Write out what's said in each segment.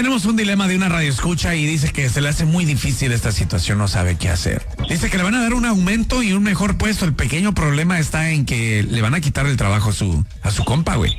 tenemos un dilema de una radioescucha y dice que se le hace muy difícil esta situación, no sabe qué hacer. Dice que le van a dar un aumento y un mejor puesto. El pequeño problema está en que le van a quitar el trabajo a su compa, güey.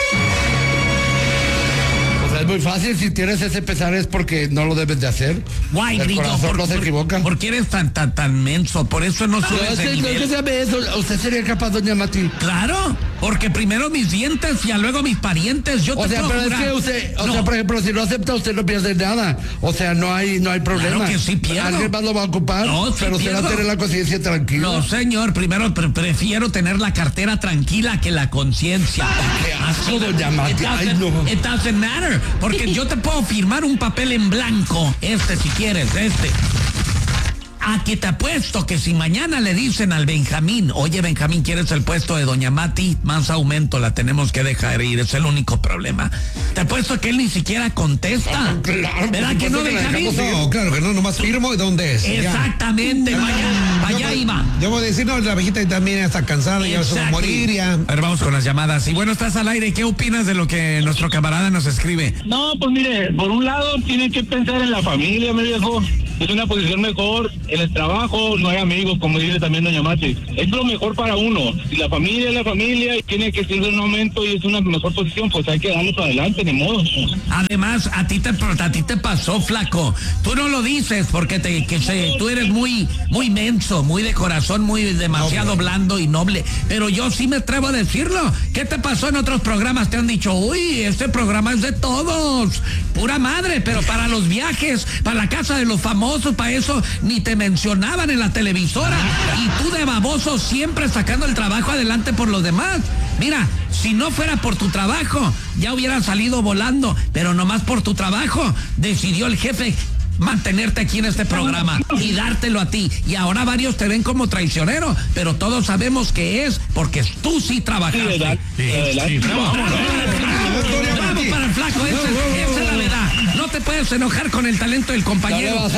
Es muy fácil, si tienes ese pesar es porque no lo debes de hacer. Guay, el Grillo, corazón no se equivoca. ¿Por qué eres tan menso? Por eso no subes de nivel. ¿Usted sería capaz, doña Mati? Claro, porque primero mis dientes y luego mis parientes. Yo te puedo pero jurar. es que usted, o sea, por ejemplo, si no acepta, usted no pierde nada. O sea, no hay problema. Claro que sí pierdo. Alguien más lo va a ocupar, No, sí pero usted va a tener la conciencia tranquila. No, señor, primero prefiero tener la cartera tranquila que la conciencia. ¿Qué asco, doña Mati? Ay, no. It doesn't matter, porque yo te puedo firmar un papel en blanco, si quieres, Aquí te apuesto que si mañana le dicen al Benjamín, oye Benjamín, ¿quieres el puesto de doña Mati? Más aumento, la tenemos que dejar ir, es el único problema. Te apuesto que él ni siquiera contesta. Claro, ¿verdad que no, Benjamín? No, claro que no, nomás firmo y dónde es. Exactamente, allá iba. Yo voy a decir, no, la viejita también está cansada, ya se va a morir ya. A ver, vamos con las llamadas. Y bueno, estás al aire, ¿qué opinas de lo que nuestro camarada nos escribe? No, pues mire, por un lado tiene que pensar en la familia, mi viejo. Es una posición mejor, en el trabajo no hay amigos, como dice también doña Mati. Es lo mejor para uno. Si la familia es la familia y tiene que ser un aumento y es una mejor posición, pues hay que darle para adelante, de modo. Además, a ti te pasó, flaco. Tú no lo dices porque tú eres muy menso, muy de corazón, muy demasiado blando y noble. Pero yo sí me atrevo a decirlo. ¿Qué te pasó en otros programas? Te han dicho, uy, este programa es de todos. Pura madre, pero para los viajes, para la casa de los famosos, para eso ni te mencionaban en la televisora. Y tú de baboso siempre sacando el trabajo adelante por los demás. Mira, si no fuera por tu trabajo, ya hubieras salido volando, pero nomás por tu trabajo decidió el jefe mantenerte aquí en este programa y dártelo a ti. Y ahora varios te ven como traicionero, pero todos sabemos que es porque tú sí trabajaste. Bravo para el flaco, esa es la verdad. No te puedes enojar con el talento del compañero.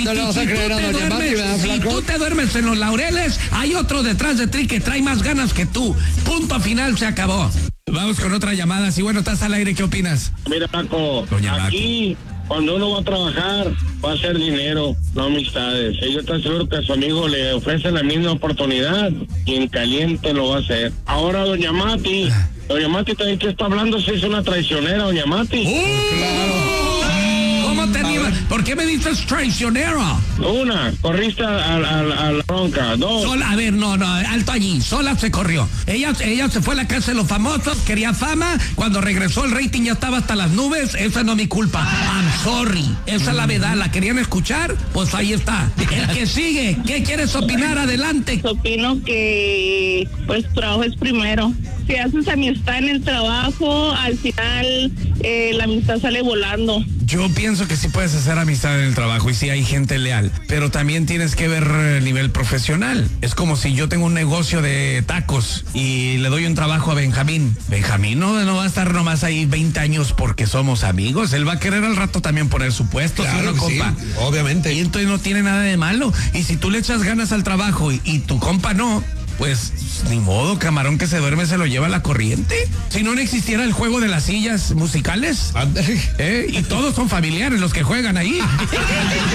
Si tú te duermes en los laureles, hay otro detrás de ti que trae más ganas que tú. Punto final, se acabó. Vamos con otra llamada. Sí, bueno, estás al aire, ¿qué opinas? Mira, Paco, Doña aquí cuando uno va a trabajar va a ser dinero, no amistades. Y yo estoy seguro que a su amigo le ofrecen la misma oportunidad y en caliente lo va a hacer. Ahora doña Mati también que está hablando, si es una traicionera, doña Mati. Claro. ¿Cómo te animas? ¿Por qué me dices traicionero? Una, corriste a la bronca. Dos. A ver, no, alto allí. Sola se corrió. Ella se fue a la casa de los famosos, quería fama. Cuando regresó el rating ya estaba hasta las nubes. Esa no es mi culpa. I'm sorry. Esa es la verdad. ¿La querían escuchar? Pues ahí está. El que sigue. ¿Qué quieres opinar? Adelante. Opino que pues trabajo es primero. Si haces amistad en el trabajo, al final la amistad sale volando. Yo pienso que sí puedes hacer amistad en el trabajo y sí hay gente leal, pero también tienes que ver el nivel profesional. Es como si yo tengo un negocio de tacos y le doy un trabajo a Benjamín. Benjamín no va a estar nomás ahí 20 años porque somos amigos. Él va a querer al rato también poner su puesto, claro, ¿sí o no, compa? sí, obviamente. Y entonces no tiene nada de malo. Y si tú le echas ganas al trabajo y tu compa no, pues ni modo, camarón que se duerme se lo lleva la corriente. Si no existiera el juego de las sillas musicales, y todos son familiares los que juegan ahí.